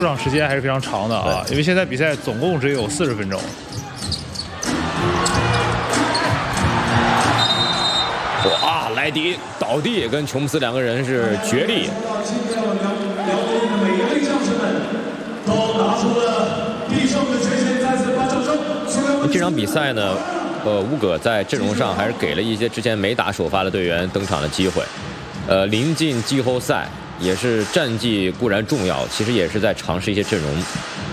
出场时间还是非常长的啊，因为现在比赛总共只有40分钟。 哇，莱迪倒地，跟琼斯2个人是决力。这场比赛呢，乌葛在阵容上还是给了一些之前没打首发的队员登场的机会。临近季后赛，也是战绩固然重要，其实也是在尝试一些阵容。